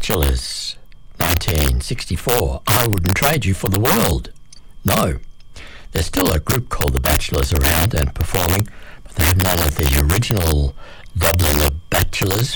Bachelors, 1964. I wouldn't trade you for the world. No. There's still a group called the Bachelors around and performing, but they have none of the original doubling of Bachelors